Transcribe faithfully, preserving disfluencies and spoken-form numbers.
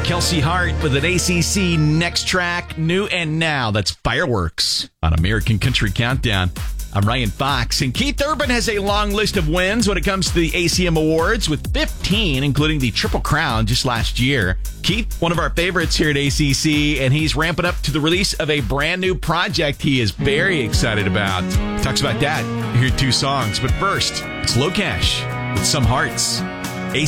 Kelsey Hart with an A C C Next Track, New and Now. That's Fireworks on American Country Countdown. I'm Ryan Fox, and Keith Urban has a long list of wins when it comes to the A C M Awards, with fifteen, including the Triple Crown just last year. Keith, one of our favorites here at A C C, and he's ramping up to the release of a brand new project he is very excited about. Talks about that. Here are two songs, but first, it's Low Cash with Some Hearts.